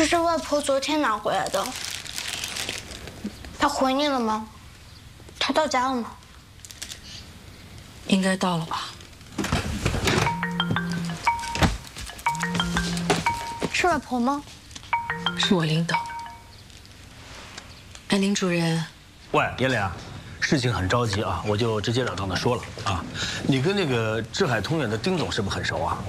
这是外婆昨天拿回来的。她回你了吗？她到家了吗？ 应该到了吧。 是外婆吗？ 是我领导。哎，林主任。 喂，严磊啊，事情很着急啊，我就直截了当的说了啊，你跟那个智海通远的丁总是不是很熟啊？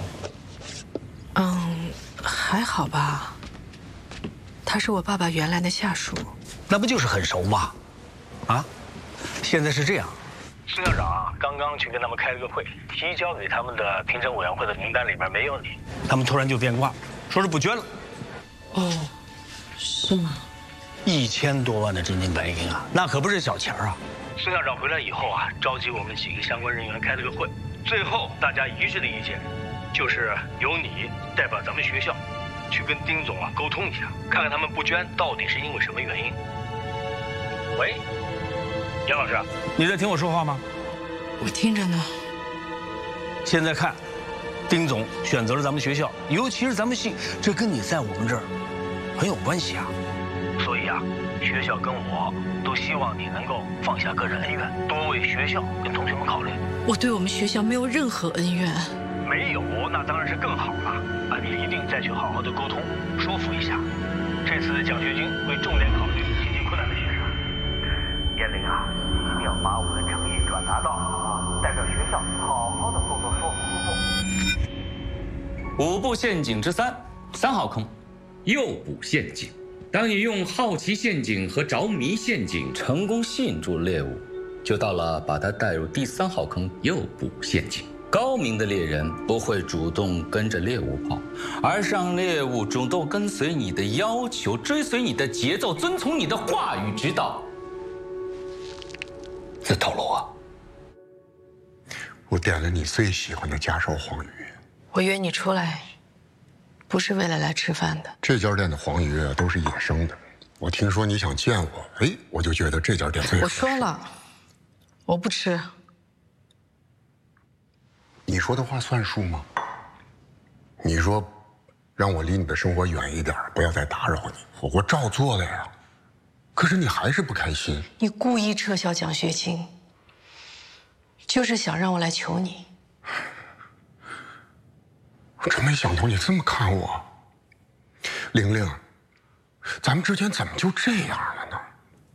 还好吧。他是我爸爸原来的下属。 那不就是很熟吗？啊，现在是这样，孙校长啊，刚刚去跟他们开了个会，提交给他们的评审委员会的名单里边没有你，他们突然就变卦，说是不捐了。 哦，是吗 ？1000多万的真金白银啊，那可不是小钱啊！孙校长回来以后啊，召集我们几个相关人员开了个会，最后大家一致的意见，就是由你代表咱们学校，去跟丁总啊沟通一下，看看他们不捐到底是因为什么原因。喂，严老师，你在听我说话吗？ 我听着呢。 现在看，丁总选择了咱们学校，尤其是咱们系，这跟你在我们这儿很有关系啊。所以啊，学校跟我都希望你能够放下个人恩怨，多为学校跟同学们考虑。 我对我们学校没有任何恩怨。 没有，那当然是更好了。啊，你一定再去好好的沟通，说服一下。这次奖学金会重点考虑经济困难的学生。严磊啊，你一定要把我的诚意转达到代表学校好好的做说服 5步陷阱之3号坑，诱捕陷阱。当你用好奇陷阱和着迷陷阱成功吸引住猎物，就到了把它带入第3号坑诱捕陷阱。高明的猎人不会主动跟着猎物跑，而是让猎物主动跟随你的要求，追随你的节奏，遵从你的话语，直到自投罗网。 我点了你最喜欢的家烧黄鱼。 我约你出来，不是为了来吃饭的。 这家店的黄鱼啊都是野生的。我听说你想见我，哎，我就觉得这家店最合适。 我说了，我不吃。 你说的话算数吗？你说让我离你的生活远一点，不要再打扰你，我照做了呀。可是你还是不开心。 你故意撤销奖学金，就是想让我来求你。 我真没想到你这么看我，玲玲，咱们之间怎么就这样了呢？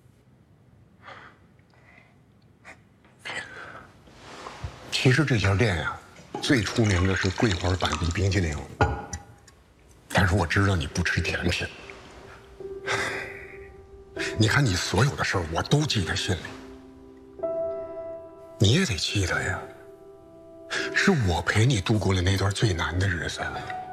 其实这家店呀，最出名的是桂花板栗冰激凌，但是我知道你不吃甜品。你看你所有的事儿，我都记在心里，你也得记得呀。是我陪你度过了那段最难的日子。